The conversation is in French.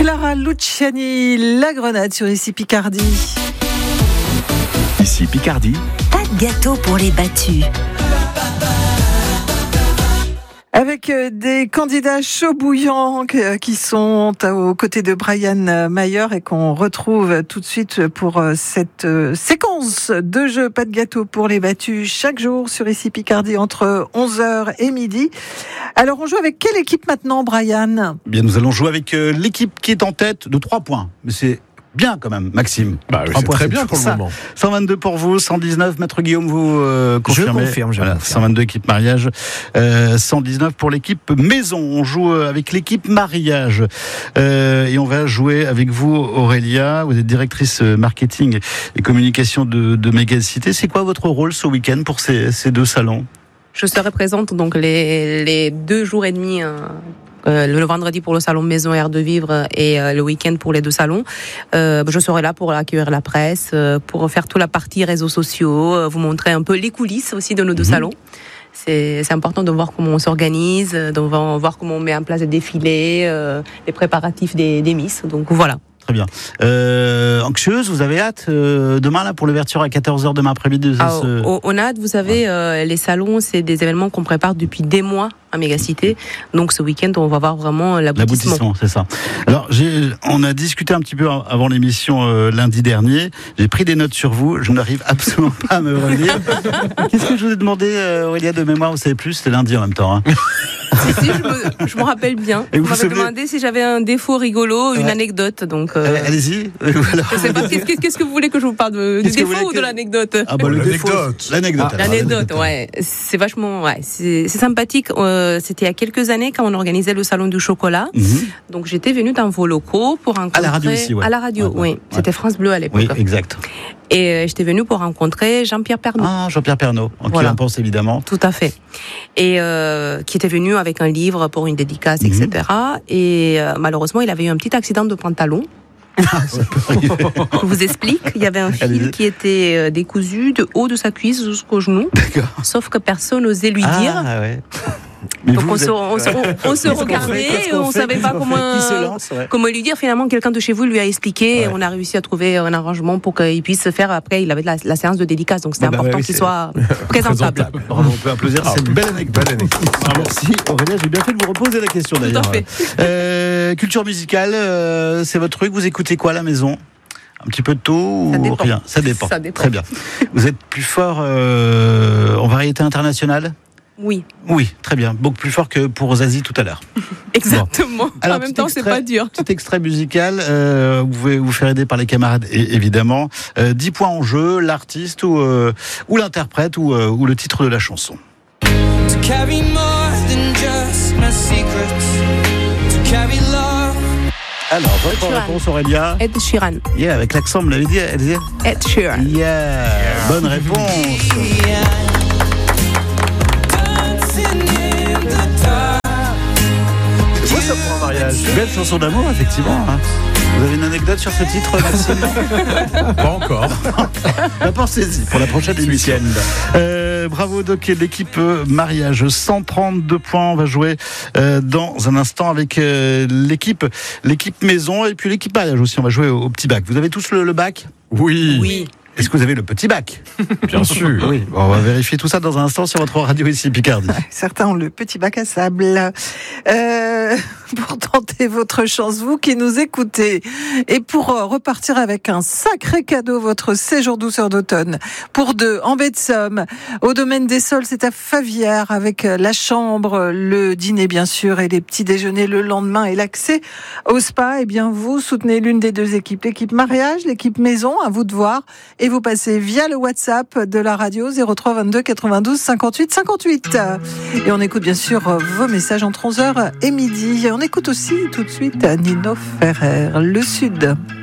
Clara Luciani, La Grenade sur Ici Picardie. Ici Picardie. Pas de gâteau pour les battus. Avec des candidats chauds bouillants qui sont aux côtés de Brian Mayer et qu'on retrouve tout de suite pour cette séquence de jeux Pas de gâteau pour les battus chaque jour sur Ici Picardie entre 11h et midi. Alors on joue avec quelle équipe maintenant, Brian ? Bien, nous allons jouer avec l'équipe qui est en tête de 3 points. Mais c'est bien quand même, Maxime. C'est très bien pour le moment. 122 pour vous, 119. Maître Guillaume, vous confirmez. Je confirme. 122 équipe mariage, 119 pour l'équipe maison. On joue avec l'équipe mariage. Et on va jouer avec vous, Aurélia. Vous êtes directrice marketing et communication de Mégacité. C'est quoi votre rôle ce week-end pour ces deux salons ? Je serai présente donc les 2 jours et demi, le vendredi pour le salon Maison et Art de Vivre et le week-end pour les 2 salons. Je serai là pour accueillir la presse, pour faire toute la partie réseaux sociaux, vous montrer un peu les coulisses aussi de nos 2 salons. C'est important de voir comment on s'organise, de voir comment on met en place des défilés, les préparatifs des Miss. Donc voilà. Très bien. Anxieuse, vous avez hâte demain là pour l'ouverture à 14h demain après-midi On a hâte, vous savez, les salons, c'est des événements qu'on prépare depuis des mois à Mégacité. Donc ce week-end, on va voir vraiment l'aboutissement. C'est ça. Alors, on a discuté un petit peu avant l'émission lundi dernier. J'ai pris des notes sur vous. Je n'arrive absolument pas à me relire. Qu'est-ce que je vous ai demandé, Aurélia, de mémoire ? Vous savez plus, c'était lundi en même temps. Hein. Si, je me rappelle bien. Vous m'avez demandé si j'avais un défaut rigolo, une anecdote. Donc, allez-y. Voilà. Je sais pas, qu'est-ce que vous voulez que je vous parle du défaut ou de l'anecdote ? L'anecdote, ouais. C'est vachement, c'est sympathique. C'était il y a quelques années quand on organisait le salon du chocolat. Donc j'étais venue dans vos locaux pour rencontrer. À la radio ici, ouais. À la radio, oui. C'était France Bleu à l'époque. Oui, exact. Et j'étais venue pour rencontrer Jean-Pierre Pernaut. Ah, Jean-Pierre Pernaut, en qui on pense évidemment. Tout à fait. Et qui était venu avec un livre pour une dédicace, etc. Et malheureusement, il avait eu un petit accident de pantalon. Je vous explique, il y avait un fil qui était décousu de haut de sa cuisse jusqu'au genou. D'accord. Sauf que personne n'osait lui dire. Ouais. Donc on se regardait et on ne savait pas comment lui dire. Finalement, quelqu'un de chez vous lui a expliqué et on a réussi à trouver un arrangement pour qu'il puisse faire. Après, il avait la séance de dédicace, donc c'était important qu'il soit présentable. On peut applaudir cette belle anecdote. Merci Aurélia, j'ai bien fait de vous reposer la question d'ailleurs. Tout à fait. Culture musicale, c'est votre truc. Vous écoutez quoi à la maison ? Un petit peu de tôt ou rien ? Ça dépend. Très bien. Vous êtes plus fort en variété internationale ? Oui, très bien. Beaucoup plus fort que pour Zazie tout à l'heure. Exactement. Bon. Alors, en même temps, c'est pas dur. Petit extrait musical. Vous pouvez vous faire aider par les camarades, évidemment. 10 points en jeu, l'artiste ou l'interprète ou le titre de la chanson. Alors, votre réponse, Aurélia. Ed Sheeran. Yeah, avec l'accent, vous l'avez dit, Elsie ? Ed Sheeran. Yeah, bonne réponse. Ça pour un mariage. Belle chanson d'amour, effectivement. Hein. Vous avez une anecdote sur ce titre, Maxime ? Pas encore. Pensez-y pour la prochaine émission. Bravo Doc et l'équipe mariage. 132 points. On va jouer dans un instant avec l'équipe maison et puis l'équipe mariage aussi. On va jouer au petit bac. Vous avez tous le bac ? Oui. Est-ce que vous avez le petit bac ? Bien sûr. Oui. Bon, on va vérifier tout ça dans un instant sur votre radio ici Picardie. Certains ont le petit bac à sable. Pour tenter votre chance, vous qui nous écoutez, et pour repartir avec un sacré cadeau, votre séjour douceur d'automne pour 2 en baie de Somme, au domaine des Sols, c'est à Favières, avec la chambre, le dîner bien sûr et les petits déjeuners le lendemain et l'accès au spa. Eh bien, vous soutenez l'une des 2 équipes, l'équipe mariage, l'équipe maison, à vous de voir, et vous passez via le WhatsApp de la radio 03 22 92 58 58. Et on écoute bien sûr vos messages entre 11h et midi. Et on écoute aussi tout de suite Nino Ferrer, Le Sud.